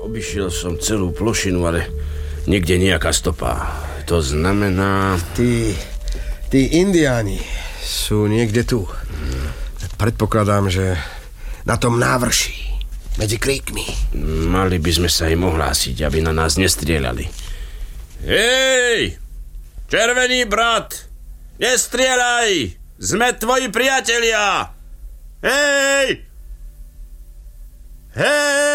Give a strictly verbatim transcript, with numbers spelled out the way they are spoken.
Obišiel som celú plošinu, ale nikde nejaká stopa. To znamená... Tí, tí indiáni sú niekde tu. Hmm. Predpokladám, že na tom návrší, medzi kríkmi. Mali by sme sa im ohlásiť, aby na nás nestrieľali. Hej! Červený brat! Nestrieľaj! Sme tvoji priatelia! Hej! Hej!